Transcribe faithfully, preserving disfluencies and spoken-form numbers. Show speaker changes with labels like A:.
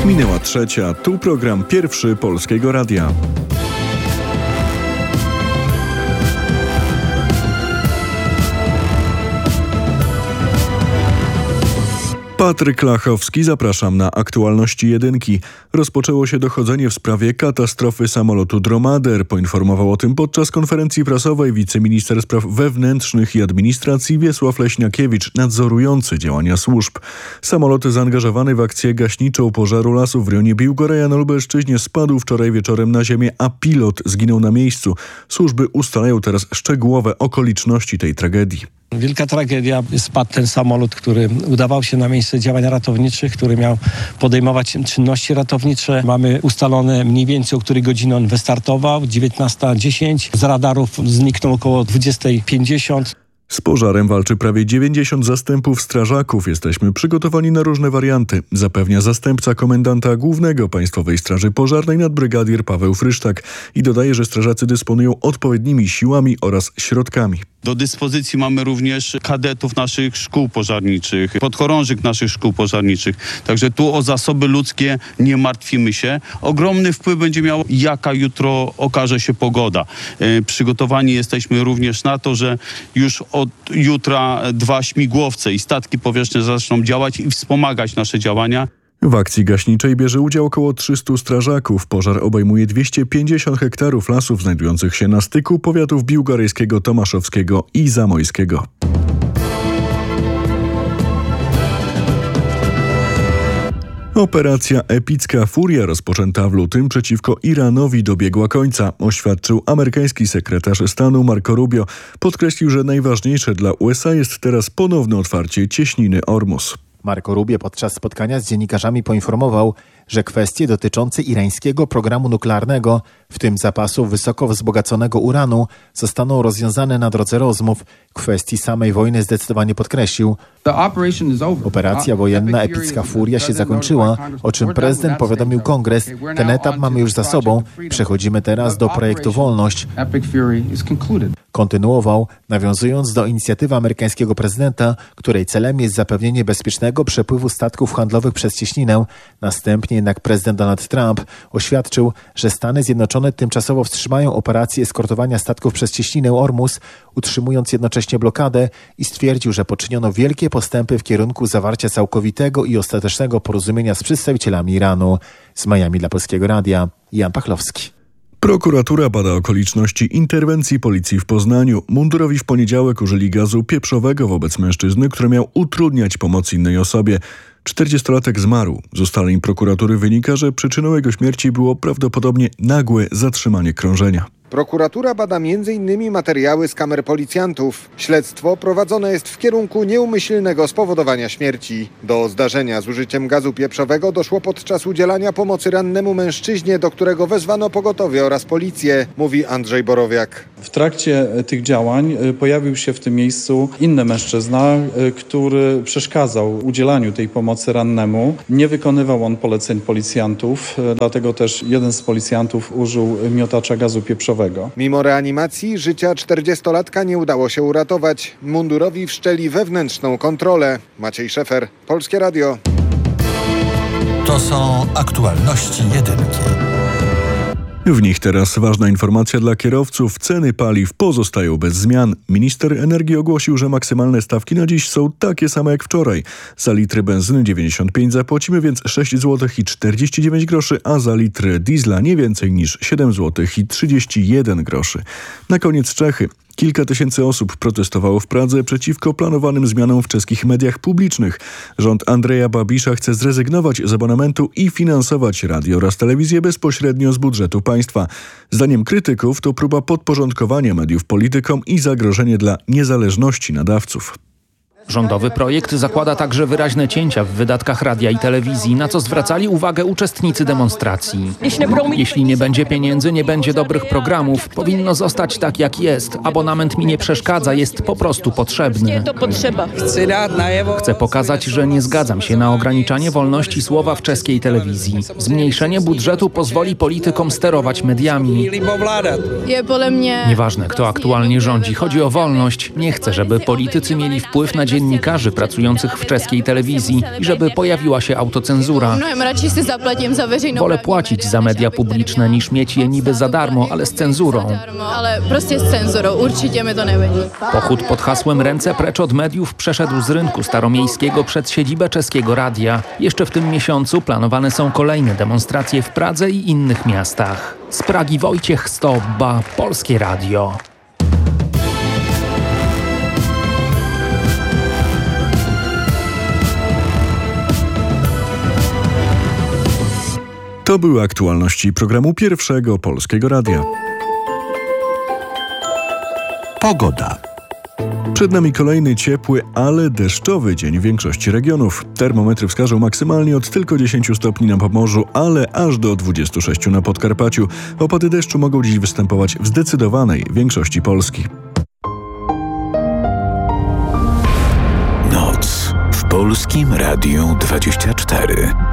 A: Minęła trzecia, tu program Pierwszy Polskiego Radia. Patryk Lachowski, zapraszam na aktualności jedynki. Rozpoczęło się dochodzenie w sprawie katastrofy samolotu Dromader. Poinformował o tym podczas konferencji prasowej wiceminister spraw wewnętrznych i administracji Wiesław Leśniakiewicz, nadzorujący działania służb. Samolot zaangażowany w akcję gaśniczą pożaru lasów w rejonie Biłgoraja na Lubelszczyźnie spadł wczoraj wieczorem na ziemię, a pilot zginął na miejscu. Służby ustalają teraz szczegółowe okoliczności tej tragedii.
B: Wielka tragedia. Spadł ten samolot, który udawał się na miejsce działań ratowniczych, który miał podejmować czynności ratownicze. Mamy ustalone mniej więcej, o której godzinie on wystartował. dziewiętnasta dziesięć. Z radarów zniknął około dwudziesta pięćdziesiąt.
A: Z pożarem walczy prawie dziewięćdziesiąt zastępów strażaków. Jesteśmy przygotowani na różne warianty, zapewnia zastępca komendanta głównego Państwowej Straży Pożarnej nadbrygadier Paweł Frysztak i dodaje, że strażacy dysponują odpowiednimi siłami oraz środkami.
C: Do dyspozycji mamy również kadetów naszych szkół pożarniczych, podchorążych naszych szkół pożarniczych. Także tu o zasoby ludzkie nie martwimy się. Ogromny wpływ będzie miał, jaka jutro okaże się pogoda. E, przygotowani jesteśmy również na to, że już od jutra dwa śmigłowce i statki powietrzne zaczną działać i wspomagać nasze działania.
A: W akcji gaśniczej bierze udział około trzystu strażaków. Pożar obejmuje dwieście pięćdziesiąt hektarów lasów znajdujących się na styku powiatów biłgorajskiego, tomaszowskiego i zamojskiego. Operacja Epicka Furia rozpoczęta w lutym przeciwko Iranowi dobiegła końca, oświadczył amerykański sekretarz stanu Marco Rubio. Podkreślił, że najważniejsze dla U S A jest teraz ponowne otwarcie cieśniny Ormus.
D: Marco Rubio podczas spotkania z dziennikarzami poinformował, że kwestie dotyczące irańskiego programu nuklearnego, w tym zapasu wysoko wzbogaconego uranu, zostaną rozwiązane na drodze rozmów. Kwestii samej wojny zdecydowanie podkreślił. Operacja wojenna Epicka Furia się zakończyła, o czym prezydent powiadomił Kongres. Ten etap mamy już za sobą. Przechodzimy teraz do projektu Wolność. Kontynuował, nawiązując do inicjatywy amerykańskiego prezydenta, której celem jest zapewnienie bezpiecznego przepływu statków handlowych przez cieśninę. Następnie jednak prezydent Donald Trump oświadczył, że Stany Zjednoczone tymczasowo wstrzymają operację eskortowania statków przez cieśninę Ormus, utrzymując jednocześnie blokadę, i stwierdził, że poczyniono wielkie postępy w kierunku zawarcia całkowitego i ostatecznego porozumienia z przedstawicielami Iranu. Z Miami dla Polskiego Radia, Jan Pachlowski.
A: Prokuratura bada okoliczności interwencji policji w Poznaniu. Mundurowi w poniedziałek użyli gazu pieprzowego wobec mężczyzny, który miał utrudniać pomoc innej osobie. czterdziestolatek zmarł. Z ustaleń prokuratury wynika, że przyczyną jego śmierci było prawdopodobnie nagłe zatrzymanie krążenia.
E: Prokuratura bada między innymi materiały z kamer policjantów. Śledztwo prowadzone jest w kierunku nieumyślnego spowodowania śmierci. Do zdarzenia z użyciem gazu pieprzowego doszło podczas udzielania pomocy rannemu mężczyźnie, do którego wezwano pogotowie oraz policję, mówi Andrzej Borowiak.
F: W trakcie tych działań pojawił się w tym miejscu inny mężczyzna, który przeszkadzał udzielaniu tej pomocy rannemu. Nie wykonywał on poleceń policjantów, dlatego też jeden z policjantów użył miotacza gazu pieprzowego.
E: Mimo reanimacji życia czterdziestolatka nie udało się uratować. Mundurowi wszczęli wewnętrzną kontrolę. Maciej Szefer, Polskie Radio.
G: To są aktualności jedynki.
A: W nich teraz ważna informacja dla kierowców. Ceny paliw pozostają bez zmian. Minister energii ogłosił, że maksymalne stawki na dziś są takie same jak wczoraj. Za litr benzyny dziewięćdziesiąt pięć zapłacimy więc sześć złotych i czterdzieści dziewięć groszy, a za litr diesla nie więcej niż siedem złotych i trzydzieści jeden groszy. Na koniec Czechy. Kilka tysięcy osób protestowało w Pradze przeciwko planowanym zmianom w czeskich mediach publicznych. Rząd Andreja Babisza chce zrezygnować z abonamentu i finansować radio oraz telewizję bezpośrednio z budżetu państwa. Zdaniem krytyków to próba podporządkowania mediów politykom i zagrożenie dla niezależności nadawców.
H: Rządowy projekt zakłada także wyraźne cięcia w wydatkach radia i telewizji, na co zwracali uwagę uczestnicy demonstracji. Jeśli nie będzie pieniędzy, nie będzie dobrych programów. Powinno zostać tak, jak jest. Abonament mi nie przeszkadza, jest po prostu potrzebny. Chcę pokazać, że nie zgadzam się na ograniczanie wolności słowa w czeskiej telewizji. Zmniejszenie budżetu pozwoli politykom sterować mediami. Nieważne, kto aktualnie rządzi. Chodzi o wolność. Nie chcę, żeby politycy mieli wpływ na dziennikarzy pracujących w czeskiej telewizji i żeby pojawiła się autocenzura. Wolę płacić za media publiczne niż mieć je niby za darmo, ale z cenzurą.
I: Ale proste z cenzurą, určitě mi to nevadí.
H: Pochód pod hasłem Ręce precz od mediów przeszedł z rynku staromiejskiego przed siedzibę czeskiego radia. Jeszcze w tym miesiącu planowane są kolejne demonstracje w Pradze i innych miastach. Z Pragi Wojciech Stobba, Polskie Radio.
A: To były aktualności programu Pierwszego Polskiego Radia.
G: Pogoda.
A: Przed nami kolejny ciepły, ale deszczowy dzień w większości regionów. Termometry wskażą maksymalnie od tylko dziesięć stopni na Pomorzu, ale aż do dwudziestu sześciu na Podkarpaciu. Opady deszczu mogą dziś występować w zdecydowanej większości Polski.
J: Noc w Polskim Radiu dwadzieścia cztery.